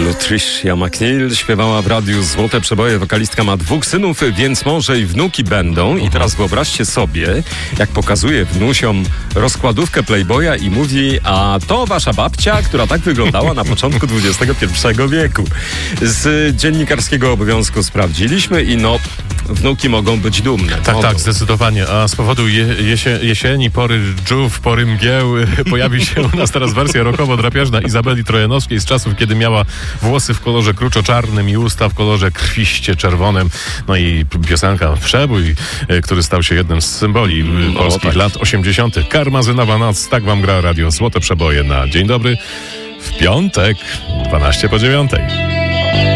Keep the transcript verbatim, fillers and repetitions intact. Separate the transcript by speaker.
Speaker 1: Lutricia McNeil śpiewała w radiu Złote Przeboje. Wokalistka ma dwóch synów, więc może i wnuki będą. I teraz wyobraźcie sobie, jak pokazuje wnusiom rozkładówkę Playboya i mówi: a to wasza babcia, która tak wyglądała na początku dwudziestego pierwszego wieku. Z dziennikarskiego obowiązku sprawdziliśmy i no, wnuki mogą być dumne.
Speaker 2: Tak,
Speaker 1: mogą.
Speaker 2: tak, zdecydowanie. A z powodu je, jesie, jesieni, pory dżdżów, pory mgieł pojawi się u nas teraz wersja rockowo-drapieżna Izabeli Trojanowskiej z czasów, kiedy miała włosy w kolorze kruczo-czarnym i usta w kolorze krwiście czerwonym. No i piosenka Przebój, który stał się jednym z symboli
Speaker 1: no,
Speaker 2: polskich
Speaker 1: tak.
Speaker 2: lat osiemdziesiątych. Karmazynowa noc, tak wam gra radio Złote Przeboje na dzień dobry w piątek, dwanaście po dziewiątej.